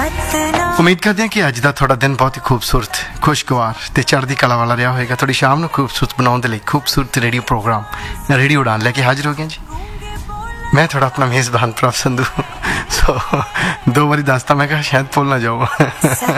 ਉਮੀਦ ਕਰਦੇ ਹਾਂ ਕਿ ਅੱਜ ਦਾ ਤੁਹਾਡਾ ਦਿਨ ਬਹੁਤ ਹੀ ਖੂਬਸੂਰਤ ਖੁਸ਼ਗਵਾਰ ਤੇ ਚੜ੍ਹਦੀ ਕਲਾ ਵਾਲਾ ਰਿਹਾ ਹੋਵੇਗਾ। ਤੁਹਾਡੀ ਸ਼ਾਮ ਨੂੰ ਖੂਬਸੂਰਤ ਬਣਾਉਣ ਦੇ ਲਈ ਖੂਬਸੂਰਤ ਰੇਡੀਓ ਪ੍ਰੋਗਰਾਮ ਰੇਡੀਓ ਉਡਾਨ ਲੈ ਕੇ ਹਾਜ਼ਰ ਹੋ ਗਿਆ ਜੀ। ਮੈਂ ਤੁਹਾਡਾ ਆਪਣਾ ਮੇਜ਼ਬਾਨ ਪ੍ਰਭ ਸੰਧੂ। ਸੋ 2 ਵਾਰੀ ਦੱਸਤਾ, ਮੈਂ ਕਿਹਾ ਸ਼ਾਇਦ ਭੁੱਲ ਨਾ ਜਾਓ।